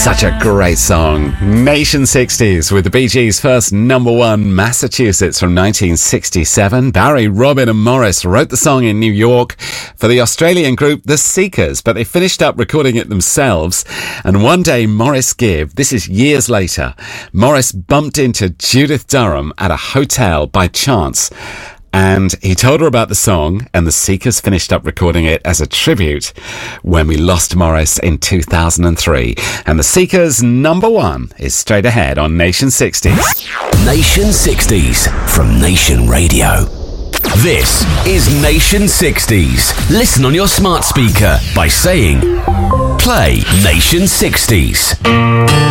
Such a great song. Nation 60s with the Bee Gees' first number one, Massachusetts, from 1967. Barry, Robin and Morris wrote the song in New York for the Australian group The Seekers, but they finished up recording it themselves. And one day Morris Gibb, this is years later, Morris bumped into Judith Durham at a hotel by chance. And he told her about the song, and the Seekers finished up recording it as a tribute when we lost Morris in 2003. And the Seekers' number one is straight ahead on Nation 60s. Nation 60s from Nation Radio. This is Nation 60s. Listen on your smart speaker by saying, play Nation 60s.